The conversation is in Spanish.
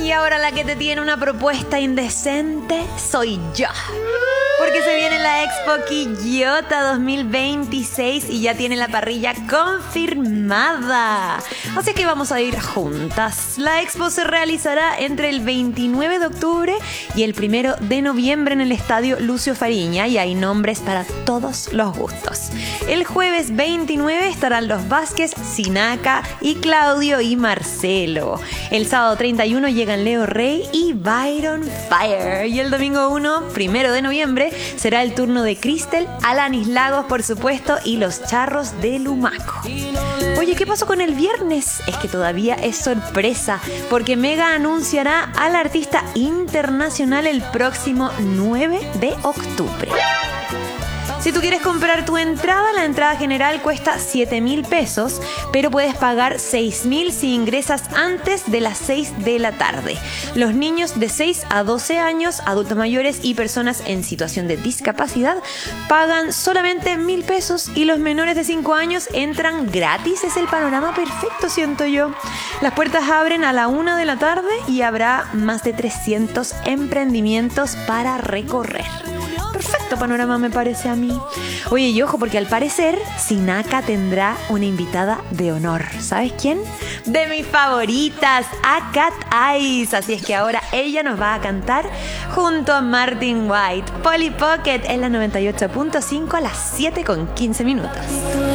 Y ahora la que te tiene una propuesta indecente soy yo. Porque se viene la Expo Quillota 2026 y ya tiene la parrilla confirmada. Así que vamos a ir juntas. La Expo se realizará entre el 29 de octubre y el 1 de noviembre en el Estadio Lucio Fariña y hay nombres para todos los gustos. El jueves 29 estarán los Vázquez, Sinaca y Claudio y Marcelo. El sábado 31 llegan Leo Rey y Byron Fire. Y el domingo 1 de noviembre, será el turno de Cristel, Alanis Lagos, por supuesto, y los Charros de Lumaco. Oye, ¿qué pasó con el viernes? Es que todavía es sorpresa, porque Mega anunciará al artista internacional el próximo 9 de octubre. Si tú quieres comprar tu entrada, la entrada general cuesta 7.000 pesos, pero puedes pagar 6.000 si ingresas antes de las 6 de la tarde. Los niños de 6 a 12 años, adultos mayores y personas en situación de discapacidad pagan solamente 1.000 pesos y los menores de 5 años entran gratis. Es el panorama perfecto, siento yo. Las puertas abren a la 1 de la tarde y habrá más de 300 emprendimientos para recorrer. Perfecto panorama me parece a mí. Oye, y ojo, porque al parecer Sinaca tendrá una invitada de honor. ¿Sabes quién? De mis favoritas, a Cat Eyes. Así es que ahora ella nos va a cantar junto a Martin White. Polly Pocket en la 98.5 a las 7:15.